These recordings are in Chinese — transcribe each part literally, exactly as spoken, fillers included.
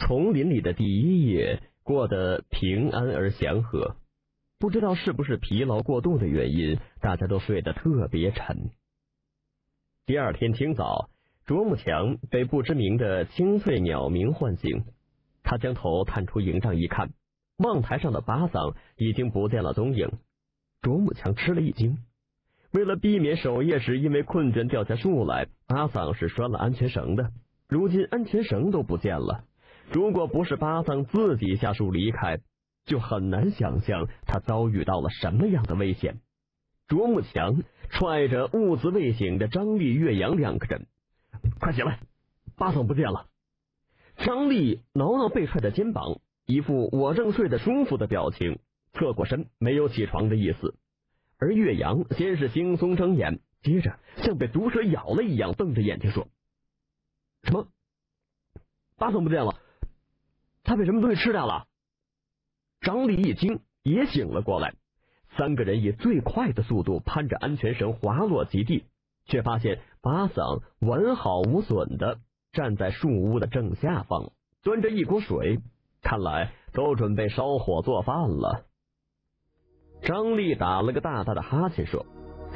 丛林里的第一夜过得平安而祥和，不知道是不是疲劳过度的原因，大家都睡得特别沉。第二天清早，啄木强被不知名的清脆鸟鸣唤醒，他将头探出营帐一看，望台上的巴桑已经不见了踪影。啄木强吃了一惊，为了避免守夜时因为困倦掉下树来，巴桑是拴了安全绳的，如今安全绳都不见了。如果不是巴桑自己下树离开，就很难想象他遭遇到了什么样的危险。啄木强踹着兀自未醒的张力、岳阳两个人，快起来，巴桑不见了。张力挠挠被踹的肩膀，一副我正睡得舒服的表情，侧过身没有起床的意思。而岳阳先是惺忪睁眼，接着像被毒蛇咬了一样瞪着眼睛说，什么？巴桑不见了？他被什么东西吃掉了？张力一惊，也醒了过来。三个人以最快的速度攀着安全绳滑落及地，却发现巴桑完好无损的站在树屋的正下方，端着一锅水，看来都准备烧火做饭了。张力打了个大大的哈欠说，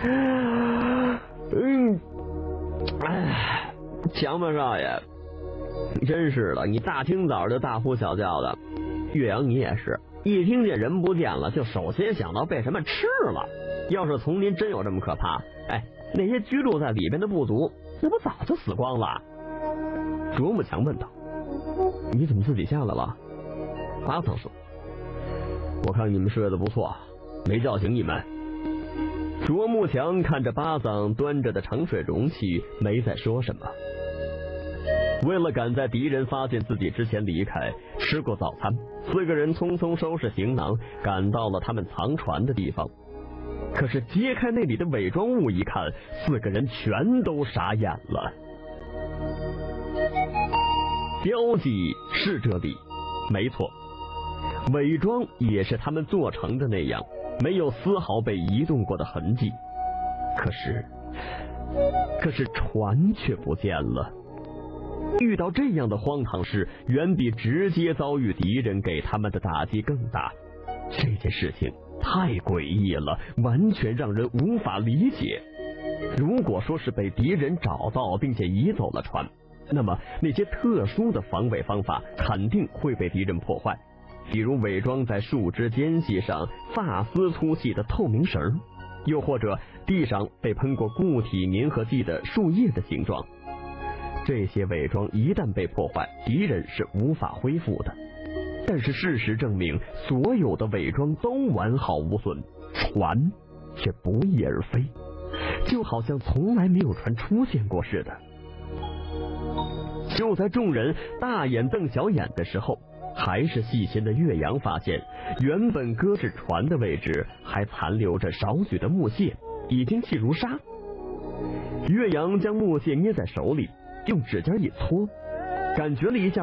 嗯，哎，强吧少爷，真是的，你大清早就大呼小叫的。岳阳你也是，一听见人不见了就首先想到被什么吃了。要是丛林真有这么可怕，哎，那些居住在里边的部族那不早就死光了？啄木强问道。你怎么自己下来了？巴桑说，我看你们睡得不错，没叫醒你们。啄木强看着巴桑端着的盛水容器，没再说什么。为了赶在敌人发现自己之前离开，吃过早餐，四个人匆匆收拾行囊，赶到了他们藏船的地方。可是揭开那里的伪装物一看，四个人全都傻眼了。标记是这里，没错，伪装也是他们做成的那样，没有丝毫被移动过的痕迹。可是，可是船却不见了。遇到这样的荒唐事，远比直接遭遇敌人给他们的打击更大。这件事情太诡异了，完全让人无法理解。如果说是被敌人找到并且移走了船，那么那些特殊的防伪方法肯定会被敌人破坏，比如伪装在树枝间隙上发丝粗细的透明绳，又或者地上被喷过固体粘合剂的树叶的形状。这些伪装一旦被破坏，敌人是无法恢复的。但是事实证明，所有的伪装都完好无损，船却不翼而飞，就好像从来没有船出现过似的。就在众人大眼瞪小眼的时候，还是细心的岳阳发现，原本搁置船的位置还残留着少许的木屑，已经细如沙。岳阳将木屑捏在手里，用指尖一搓，感觉了一下